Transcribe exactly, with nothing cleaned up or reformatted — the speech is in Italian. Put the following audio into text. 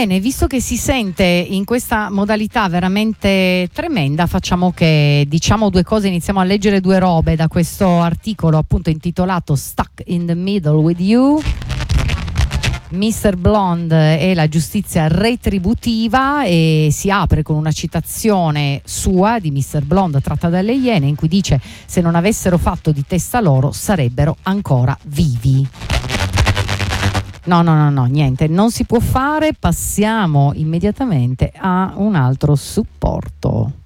Bene, visto che si sente in questa modalità veramente tremenda, facciamo che diciamo due cose, iniziamo a leggere due robe da questo articolo appunto intitolato Stuck in the Middle with You. mister Blonde e la giustizia retributiva, e si apre con una citazione sua di mister Blonde tratta dalle Iene, in cui dice: se non avessero fatto di testa loro sarebbero ancora vivi. No, no, no, no, niente, non si può fare. Passiamo immediatamente a un altro supporto.